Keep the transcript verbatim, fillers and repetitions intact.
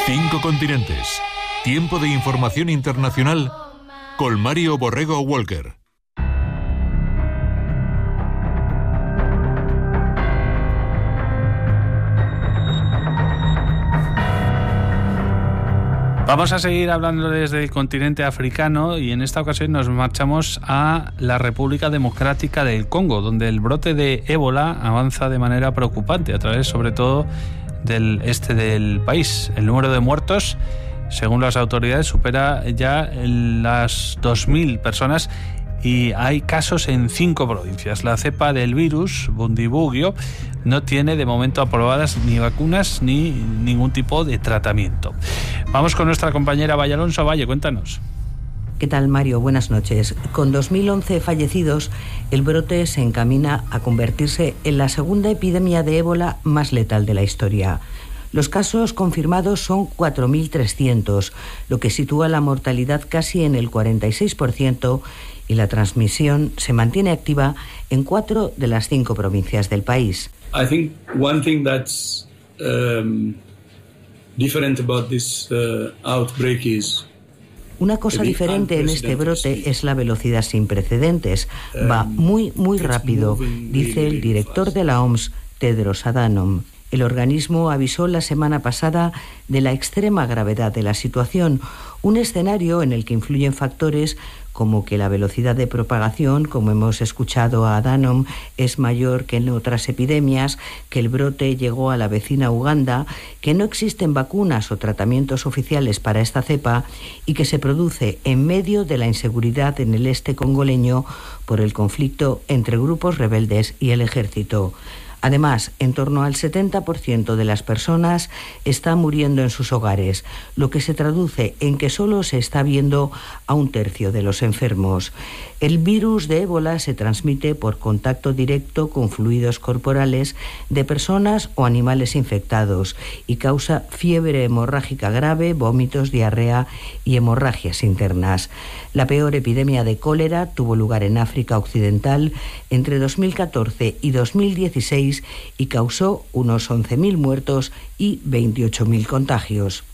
Cinco continentes. Tiempo de información internacional con Mario Borrego Walker. Vamos a seguir hablando desde el continente africano y en esta ocasión nos marchamos a la República Democrática del Congo, donde el brote de ébola avanza de manera preocupante a través sobre todo del este del país. El número de muertos, según las autoridades, supera ya las dos mil personas y hay casos en cinco provincias. La cepa del virus, Bundibugyo, no tiene de momento aprobadas ni vacunas ni ningún tipo de tratamiento. Vamos con nuestra compañera Valle Alonso. Valle, cuéntanos. ¿Qué tal, Mario? Buenas noches. Con dos mil once fallecidos, el brote se encamina a convertirse en la segunda epidemia de ébola más letal de la historia. Los casos confirmados son cuatro mil trescientos, lo que sitúa la mortalidad casi en el cuarenta y seis por ciento y la transmisión se mantiene activa en cuatro de las cinco provincias del país. I think one thing that's um, different about this uh, outbreak is Una cosa diferente en este brote es la velocidad sin precedentes. Va muy, muy rápido, dice el director de la O M S, Tedros Adhanom. El organismo avisó la semana pasada de la extrema gravedad de la situación, un escenario en el que influyen factores como que la velocidad de propagación, como hemos escuchado a Adhanom, es mayor que en otras epidemias, que el brote llegó a la vecina Uganda, que no existen vacunas o tratamientos oficiales para esta cepa y que se produce en medio de la inseguridad en el este congoleño por el conflicto entre grupos rebeldes y el ejército. Además, en torno al setenta por ciento de las personas está muriendo en sus hogares, lo que se traduce en que solo se está viendo a un tercio de los enfermos. El virus de ébola se transmite por contacto directo con fluidos corporales de personas o animales infectados y causa fiebre hemorrágica grave, vómitos, diarrea y hemorragias internas. La peor epidemia de cólera tuvo lugar en África Occidental entre dos mil catorce y dos mil dieciséis y causó unos once mil muertos y veintiocho mil contagios.